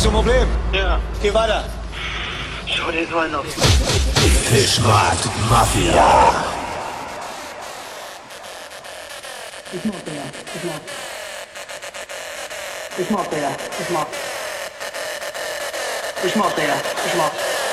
Hast du ein Problem? Ja. Geh weiter. Schau dir so einen auf. Fischmarkt Mafia. Ich mag der. Ich mag der.